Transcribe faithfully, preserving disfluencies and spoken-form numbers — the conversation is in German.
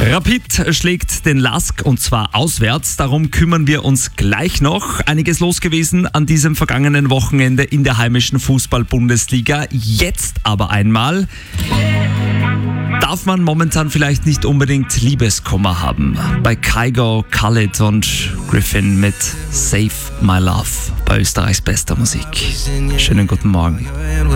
Rapid schlägt den Lask und zwar auswärts. Darum kümmern wir uns gleich noch. Einiges los gewesen an diesem vergangenen Wochenende in der heimischen Fußball-Bundesliga. Jetzt aber einmal darf man momentan vielleicht nicht unbedingt Liebeskummer haben. Bei Kygo, Khalid und Griffin mit Save My Love bei Österreichs bester Musik. Schönen guten Morgen.